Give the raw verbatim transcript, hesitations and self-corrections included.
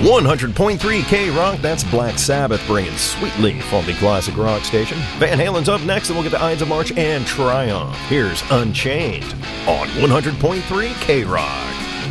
one hundred point three K-Rock, that's Black Sabbath bringing Sweet Leaf on the classic rock station. Van Halen's up next, and we'll get to Ides of March and Triumph. Here's Unchained on one hundred point three K-Rock.